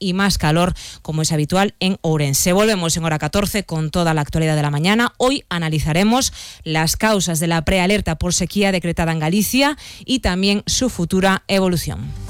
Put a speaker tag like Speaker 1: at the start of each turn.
Speaker 1: y más calor, como es habitual en Ourense. Volvemos en hora 14 con toda la actualidad de la mañana. Hoy analizaremos las causas de la prealerta por sequía decretada en Galicia y también su futura evolución.